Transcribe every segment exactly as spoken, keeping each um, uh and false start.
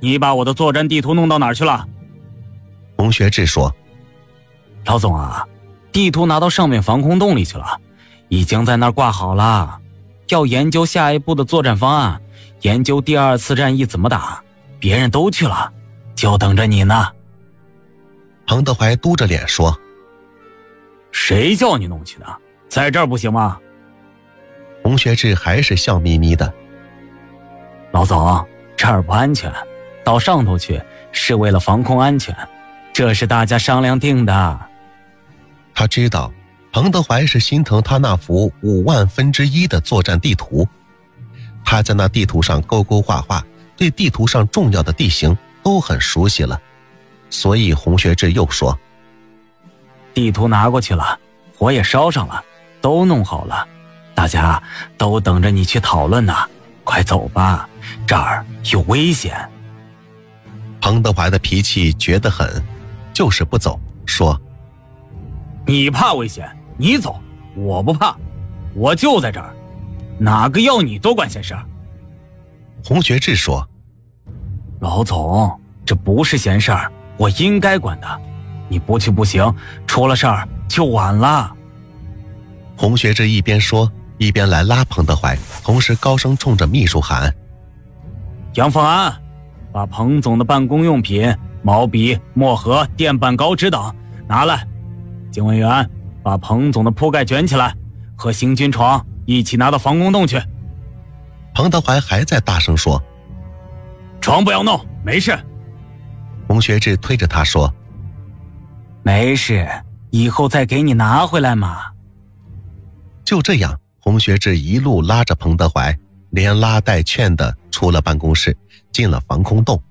你把我的作战地图弄到哪儿去了？ 洪学智说， 老总啊，地图拿到上面防空洞里去了，已经在那儿挂好了，要研究下一步的作战方案，研究第二次战役怎么打，别人都去了，就等着你呢。 彭德怀嘟着脸说， 谁叫你弄去的？在这儿不行吗？ 洪学智还是笑眯眯的， 老总，这儿不安全，到上头去是为了防空安全，这是大家商量定的。 他知道彭德怀是心疼他那幅五万分之一的作战地图，他在那地图上勾勾画画，对地图上重要的地形都很熟悉了，所以洪学智又说， 地图拿过去了，火也烧上了，都弄好了，大家都等着你去讨论呢，快走吧，这儿有危险。 彭德怀的脾气绝得很，就是不走，说， 你怕危险，你走，我不怕，我就在这儿，哪个要你多管闲事？ 洪学智说， 老总，这不是闲事儿，我应该管的，你不去不行，出了事儿就晚了。 洪学智一边说一边来拉彭德怀，同时高声冲着秘书喊， 杨凤安，把彭总的办公用品毛笔、墨盒、电板稿纸等拿来。警卫员，把彭总的铺盖卷起来，和行军床一起拿到防空洞去。 彭德怀还在大声说， 床不要弄，没事。 洪学智推着他说， 没事，以后再给你拿回来嘛。 就这样，洪学智一路拉着彭德怀，连拉带劝的出了办公室，进了防空洞。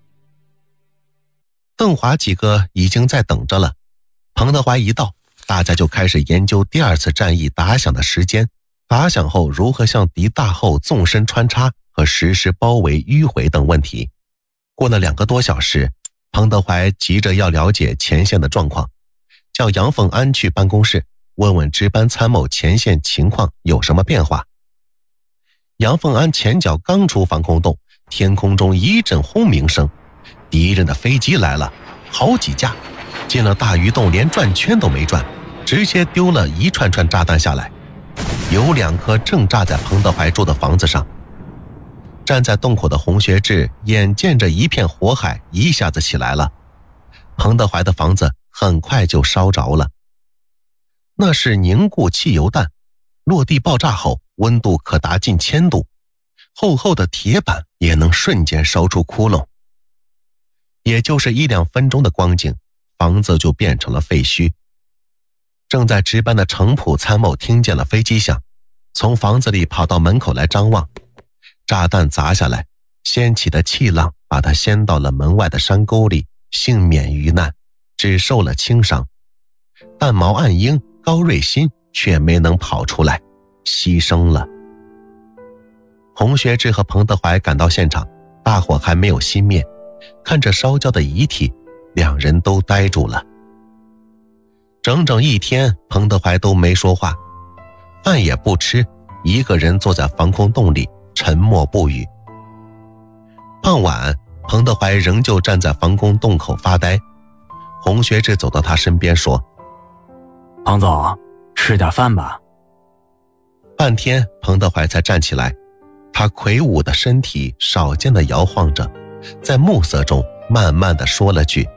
邓华几个已经在等着了，彭德怀一到，大家就开始研究第二次战役打响的时间，打响后如何向敌大后纵深穿插和实施包围迂回等问题。过了两个多小时，彭德怀急着要了解前线的状况，叫杨凤安去办公室问问值班参谋前线情况有什么变化。杨凤安前脚刚出防空洞，天空中一阵轰鸣声，敌人的飞机来了，好几架，进了大鱼洞连转圈都没转，直接丢了一串串炸弹下来，有两颗正炸在彭德怀住的房子上。站在洞口的洪学智眼见着一片火海一下子起来了，彭德怀的房子很快就烧着了。那是凝固汽油弹，落地爆炸后温度可达近千度，厚厚的铁板也能瞬间烧出窟窿。也就是一两分钟的光景，房子就变成了废墟。正在值班的程普参谋听见了飞机响，从房子里跑到门口来张望。炸弹砸下来，掀起的气浪把他掀到了门外的山沟里，幸免于难，只受了轻伤。但毛岸英、高瑞新却没能跑出来，牺牲了。洪学智和彭德怀赶到现场，大火还没有熄灭，看着烧焦的遗体，两人都呆住了。整整一天，彭德怀都没说话，饭也不吃，一个人坐在防空洞里沉默不语。傍晚，彭德怀仍旧站在防空洞口发呆。洪学智走到他身边说， 彭总，吃点饭吧。 半天，彭德怀才站起来，他魁梧的身体少见地摇晃着，在暮色中慢慢地说了句，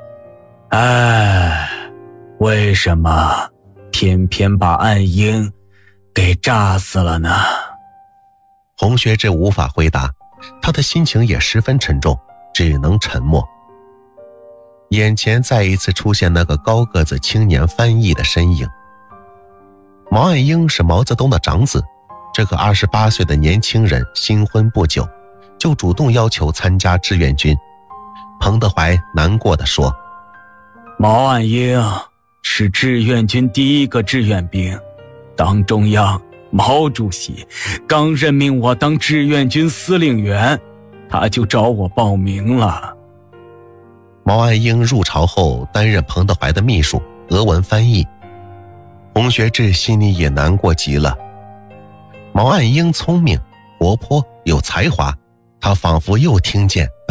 哎，为什么偏偏把岸英给炸死了呢？ 洪学智无法回答，他的心情也十分沉重，只能沉默。眼前再一次出现那个高个子青年翻译的身影。毛岸英是毛泽东的长子，这个二十八岁的年轻人新婚不久，就主动要求参加志愿军。彭德怀难过地说， 毛岸英是志愿军第一个志愿兵，党中央毛主席刚任命我当志愿军司令员，他就找我报名了。 毛岸英入朝后担任彭德怀的秘书，俄文翻译。洪学智心里也难过极了。毛岸英聪明、活泼、有才华，他仿佛又听见